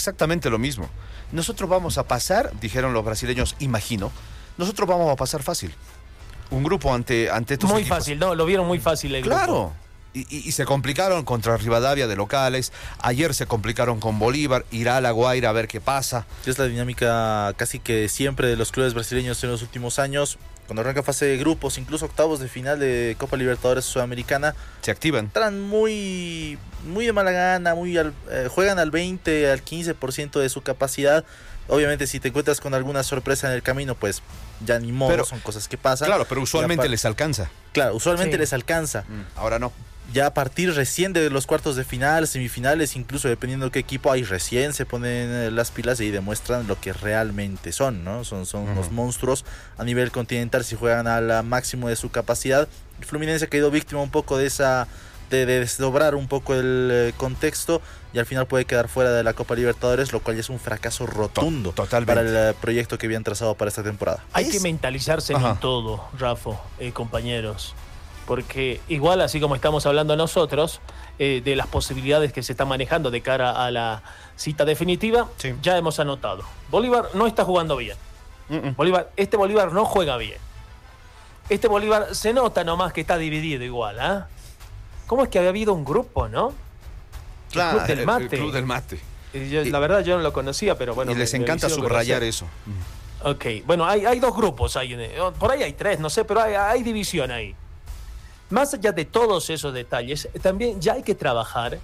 exactamente lo mismo. Nosotros vamos a pasar, dijeron los brasileños, imagino, nosotros vamos a pasar fácil. Un grupo ante estos muy equipos. fácil, ¿no? Lo vieron muy fácil el Claro. grupo. Y se complicaron contra Rivadavia de locales. Ayer se complicaron con Bolívar. Irá a La Guaira a ver qué pasa. Es la dinámica casi que siempre de los clubes brasileños en los últimos años. Cuando arranca fase de grupos, incluso octavos de final de Copa Libertadores Sudamericana, Se activan. entran muy de mala gana, juegan al 20, al 15% de su capacidad. Obviamente si te encuentras con alguna sorpresa en el camino, pues ya ni modo, son cosas que pasan. Claro, pero usualmente les alcanza. Claro, usualmente les alcanza. Ahora no. Ya a partir recién de los cuartos de final, semifinales, incluso dependiendo de qué equipo hay, recién se ponen las pilas y demuestran lo que realmente son, ¿no? Son unos monstruos a nivel continental si juegan al máximo de su capacidad. El Fluminense ha caído víctima un poco de esa, de desdobrar un poco el contexto y al final puede quedar fuera de la Copa Libertadores, lo cual ya es un fracaso rotundo para el proyecto que habían trazado para esta temporada. Hay que mentalizarse en todo, Rafa, compañeros. Porque igual, así como estamos hablando nosotros, de las posibilidades que se están manejando de cara a la cita definitiva, ya hemos anotado. Bolívar no está jugando bien. Este Bolívar no juega bien. Este Bolívar se nota nomás que está dividido igual, ¿ah? ¿Cómo es que había habido un grupo, no? Claro, el Club del Mate. El Club del Mate. La verdad yo no lo conocía, pero bueno. Y les encanta subrayar eso. Ok, bueno, hay dos grupos. Por ahí hay tres, no sé, pero hay división ahí. Más allá de todos esos detalles, también ya hay que trabajar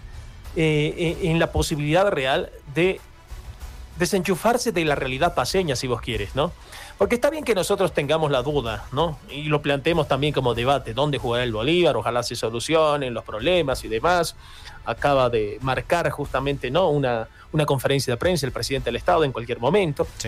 en la posibilidad real de desenchufarse de la realidad paceña, si vos quieres, ¿no? Porque está bien que nosotros tengamos la duda, ¿no? Y lo planteemos también como debate, ¿dónde jugará el Bolívar? Ojalá se solucionen los problemas y demás. Acaba de marcar justamente, ¿no?, una conferencia de prensa el presidente del Estado en cualquier momento. Sí.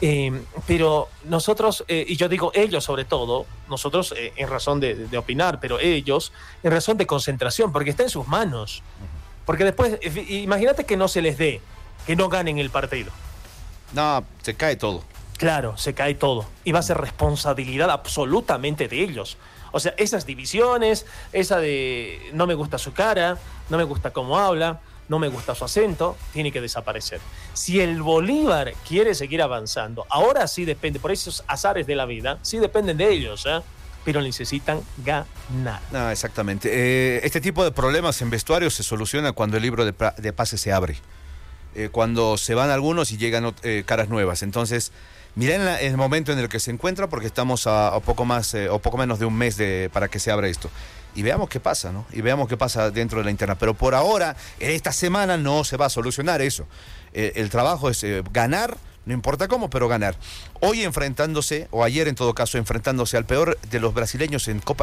Pero nosotros, y yo digo ellos sobre todo, nosotros en razón de opinar, pero ellos en razón de concentración, porque está en sus manos. Porque después, imagínate que no se les dé, que no ganen el partido. No, se cae todo. Claro, se cae todo. Y va a ser responsabilidad absolutamente de ellos. O sea, esas divisiones, esa de no me gusta su cara, no me gusta cómo habla, no me gusta su acento, tiene que desaparecer. Si el Bolívar quiere seguir avanzando, ahora sí depende, por esos azares de la vida, sí dependen de ellos, pero necesitan ganar. No, exactamente. Este tipo de problemas en vestuario se soluciona cuando el libro de pases se abre. Cuando se van algunos y llegan caras nuevas. Entonces, miren el momento en el que se encuentra, porque estamos a poco más o poco menos de un mes para que se abra esto. Y veamos qué pasa, ¿no? Y veamos qué pasa dentro de la interna. Pero por ahora, en esta semana no se va a solucionar eso. El trabajo es ganar, no importa cómo, pero ganar. Hoy enfrentándose, o ayer en todo caso, enfrentándose al peor de los brasileños en Copa